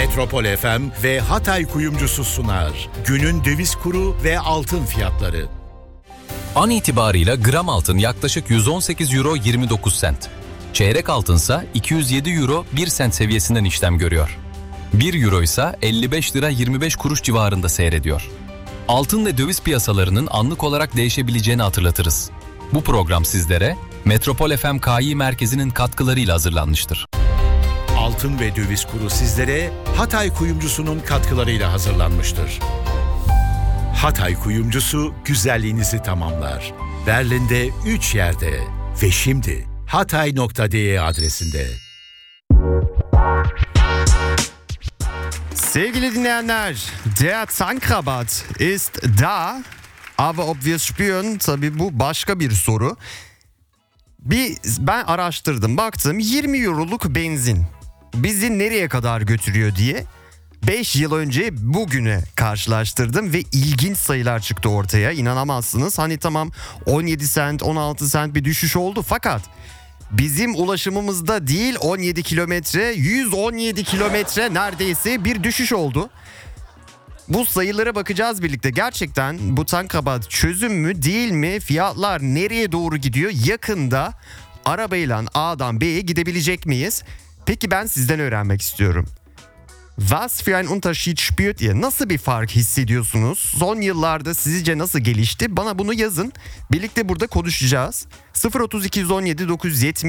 Metropol FM ve Hatay Kuyumcusu sunar. Günün döviz kuru ve altın fiyatları. An itibarıyla gram altın yaklaşık 118 euro 29 sent. Çeyrek altınsa 207 euro 1 sent seviyesinden işlem görüyor. 1 euro ise 55 lira 25 kuruş civarında seyrediyor. Altın ve döviz piyasalarının anlık olarak değişebileceğini hatırlatırız. Bu program sizlere Metropol FM Kİ Merkezi'nin katkılarıyla hazırlanmıştır. Altın ve döviz kuru sizlere Hatay Kuyumcusu'nun katkılarıyla hazırlanmıştır. Hatay Kuyumcusu güzelliğinizi tamamlar. Berlin'de 3 yerde ve şimdi hatay.de adresinde. Sevgili dinleyenler, der Tankrabatt ist da, aber ob wir es spüren, tabii bu başka bir soru. Ben araştırdım, baktım 20 euroluk benzin bizi nereye kadar götürüyor diye 5 yıl önce bugüne karşılaştırdım ve ilginç sayılar çıktı ortaya. İnanamazsınız, hani tamam 17 sent 16 sent bir düşüş oldu fakat bizim ulaşımımızda değil 17 kilometre 117 kilometre neredeyse bir düşüş oldu. Bu sayılara bakacağız birlikte. Gerçekten bu Tankrabatt çözüm mü değil mi? Fiyatlar nereye doğru gidiyor? Yakında arabayla A'dan B'ye gidebilecek miyiz? Peki ben sizden öğrenmek istiyorum. Was für ein Unterschied spürt ihr? Nasıl bir fark hissediyorsunuz? Son yıllarda sizce nasıl gelişti? Bana bunu yazın. Birlikte burada konuşacağız. 032 117 970